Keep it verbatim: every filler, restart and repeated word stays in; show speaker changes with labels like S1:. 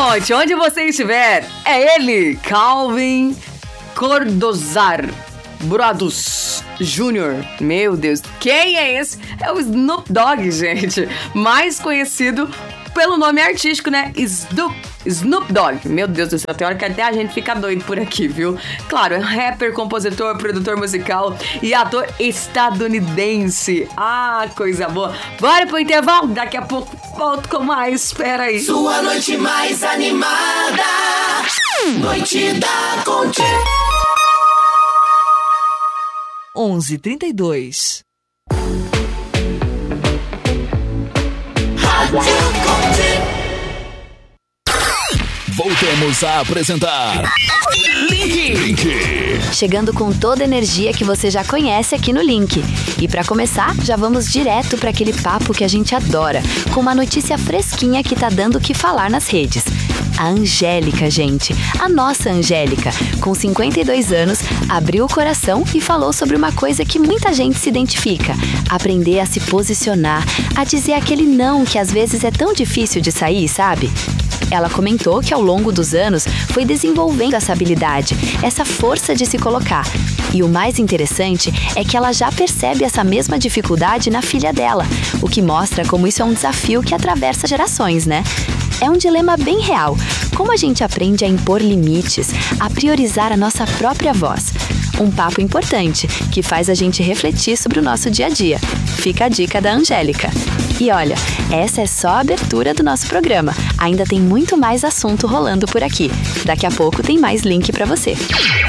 S1: noite, onde você estiver. É ele, Calvin Cordozar Broadus Júnior Meu Deus, quem é esse? É o Snoop Dogg, gente. Mais conhecido pelo nome artístico, né? Snoop, Snoop Dogg. Meu Deus do céu, tem hora que até a gente fica doido por aqui, viu? Claro, é rapper, compositor, produtor musical e ator estadunidense. Ah, coisa boa. Bora pro intervalo? Daqui a pouco volto com mais. Espera aí.
S2: Sua noite mais animada. Noite da Conte.
S3: onze e trinta e dois.
S2: Rádio Conte.
S4: Voltamos a apresentar Link. Link.
S5: Chegando com toda a energia que você já conhece aqui no Link. E para começar, já vamos direto para aquele papo que a gente adora, com uma notícia fresquinha que tá dando o que falar nas redes. A Angélica, gente, a nossa Angélica, com cinquenta e dois anos, abriu o coração e falou sobre uma coisa que muita gente se identifica: aprender a se posicionar, a dizer aquele não que às vezes é tão difícil de sair, sabe? Ela comentou que ao longo dos anos foi desenvolvendo essa habilidade, essa força de se colocar. E o mais interessante é que ela já percebe essa mesma dificuldade na filha dela, o que mostra como isso é um desafio que atravessa gerações, né? É um dilema bem real. Como a gente aprende a impor limites, a priorizar a nossa própria voz? Um papo importante, que faz a gente refletir sobre o nosso dia a dia. Fica a dica da Angélica. E olha, essa é só a abertura do nosso programa. Ainda tem muito mais assunto rolando por aqui. Daqui a pouco tem mais Link pra você.